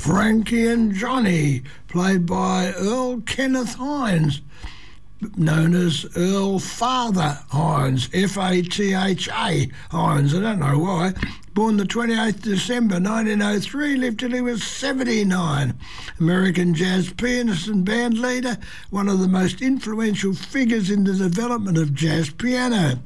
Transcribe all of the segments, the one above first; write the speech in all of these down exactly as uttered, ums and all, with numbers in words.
Frankie and Johnny, played by Earl Kenneth Hines, known as Earl Father Hines, F A T H A Hines, I don't know why. Born the twenty-eighth of December nineteen oh three, lived till he was seventy-nine. American jazz pianist and band leader, one of the most influential figures in the development of jazz piano.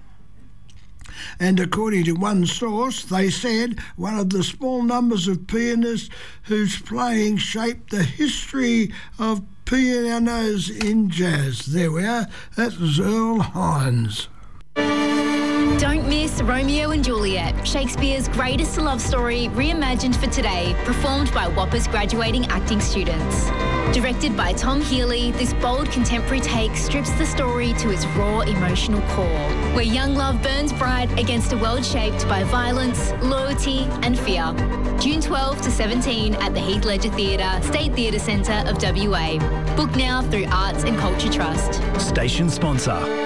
And according to one source, they said one of the small numbers of pianists whose playing shaped the history of pianos in jazz. There we are. That was Earl Hines. Don't miss Romeo and Juliet, Shakespeare's greatest love story reimagined for today, performed by Whoppers graduating acting students. Directed by Tom Healy, this bold contemporary take strips the story to its raw emotional core, where young love burns bright against a world shaped by violence, loyalty and fear. June twelfth to seventeen at the Heath Ledger Theatre, State Theatre Centre of W A. Book now through Arts and Culture Trust. Station sponsor.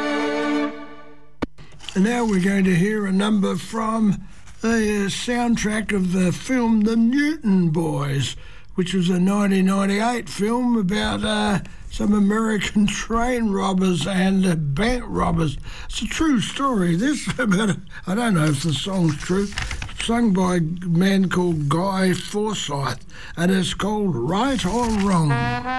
And now we're going to hear a number from the soundtrack of the film The Newton Boys, which was a nineteen ninety-eight film about uh, some American train robbers and uh, bank robbers. It's a true story. This about I don't know if the song's true. It's sung by a man called Guy Forsyth, and it's called Right or Wrong.